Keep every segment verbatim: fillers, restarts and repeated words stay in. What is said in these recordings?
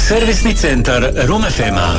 Servisni centar Rumefema.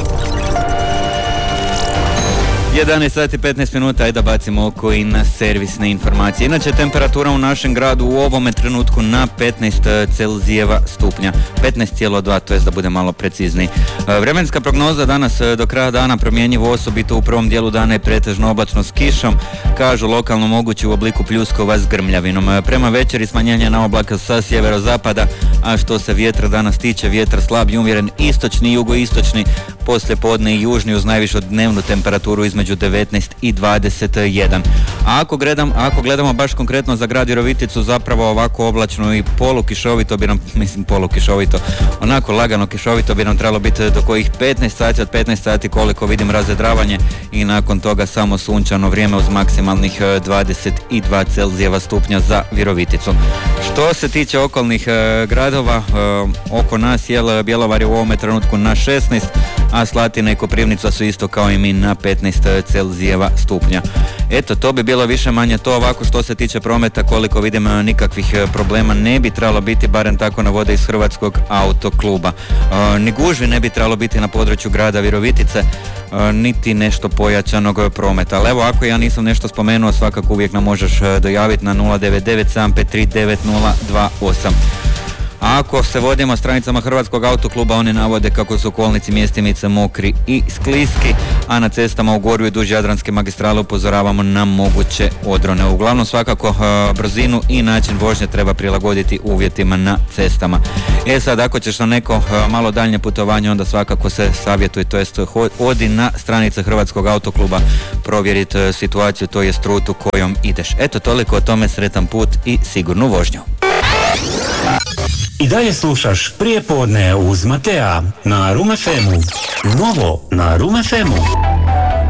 jedanaest sati petnaest minuta, ajde da bacimo oko i na servisne informacije. Inače, temperatura u našem gradu u ovome trenutku na petnaest Celzijeva stupnja. petnaest zarez dva, to jest da bude malo precizniji. Vremenska prognoza danas do kraja dana promjenjivo, osobito u prvom dijelu dana je pretežno oblačno s kišom, kažu lokalno mogući u obliku pljuskova s grmljavinom. Prema večeri smanjenje na oblaka sa sjeverozapada, a što se vjetra danas tiče, vjetar slab i umjeren, istočni i jugoistočni, poslije podne i južni uz najvišu dnevnu temperaturu između devetnaest i dvadeset jedan. A ako gledam, ako gledamo baš konkretno za grad Viroviticu, zapravo ovako oblačno i polukišovito bi nam, mislim polukišovito, onako lagano kišovito bi nam trebalo biti do kojih petnaest sati, od petnaest sati koliko vidim razvedravanje, i nakon toga samo sunčano vrijeme uz maksimalnih dvadeset dva Celzijeva stupnja za Viroviticu. Što se tiče okolnih e, gradova, e, oko nas je Bjelovar je u ovome trenutku na šesnaest, a Slatina i Koprivnica su isto kao i mi na petnaest Celzijeva stupnja. Eto, to bi bilo više manje to. Ovako što se tiče prometa, koliko vidim, nikakvih problema ne bi trebalo biti, barem tako navode iz Hrvatskog autokluba. E, ni gužvi ne bi trebalo biti na području grada Virovitice, e, niti nešto pojačanog prometa. Ali evo, ako ja nisam nešto spomenuo, svakako uvijek nam možeš dojaviti na nula devet devet sedam pet tri devet nula dva osam. A ako se vodimo stranicama Hrvatskog autokluba, oni navode kako su kolnici mjestimice mokri i skliski, a na cestama u Gorju i duž Jadranske magistrale upozoravamo na moguće odrone. Uglavnom, svakako uh, brzinu i način vožnje treba prilagoditi uvjetima na cestama. E sad, ako ćeš na neko uh, malo daljnje putovanje, onda svakako se savjetuje, to jest odi na stranice Hrvatskog autokluba provjeriti uh, situaciju, to jest rutu kojom ideš. Eto, toliko o tome, sretan put i sigurnu vožnju. I dalje slušaš Prijepodne uz Matea na Rumefemu. Novo na Rumefemu.